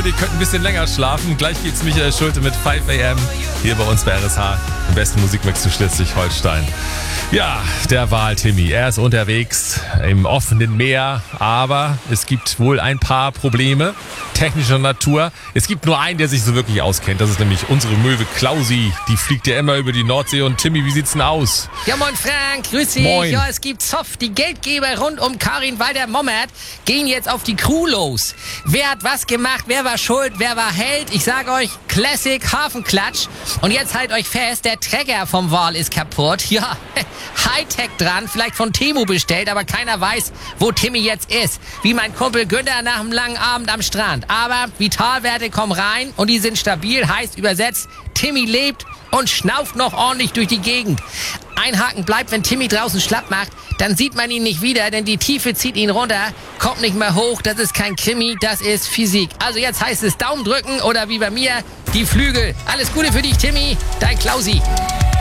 Ihr könnt ein bisschen länger schlafen. Gleich geht's Michael Schulte mit 5 AM hier bei uns bei RSH, im besten Musikmix zu Schleswig-Holstein. Ja, der Wal-Timmy, er ist unterwegs im offenen Meer, aber es gibt wohl ein paar Probleme technischer Natur. Es gibt nur einen, der sich so wirklich auskennt. Das ist nämlich unsere Möwe Klausi. Die fliegt ja immer über die Nordsee. Und Timmy, wie sieht's denn aus? Ja, moin Frank, grüß dich. Moin. Ja, es gibt Zoff. Die Geldgeber rund um Karin Walter-Mommert gehen jetzt auf die Crew los. Wer hat was gemacht? Wer war schuld? Wer war Held? Ich sag euch, Classic Hafenklatsch. Und jetzt halt euch fest, der Trecker vom Wal ist kaputt. Ja, Hightech dran, vielleicht von Temu bestellt, aber keiner weiß, wo Timmy jetzt ist. Wie mein Kumpel Günther nach einem langen Abend am Strand. Aber Vitalwerte kommen rein und die sind stabil, heißt übersetzt, Timmy lebt und schnauft noch ordentlich durch die Gegend. Einhaken bleibt, wenn Timmy draußen schlapp macht, dann sieht man ihn nicht wieder, denn die Tiefe zieht ihn runter, kommt nicht mehr hoch, das ist kein Krimi, das ist Physik. Also jetzt heißt es Daumen drücken oder wie bei mir, die Flügel. Alles Gute für dich, Timmy, dein Klausi.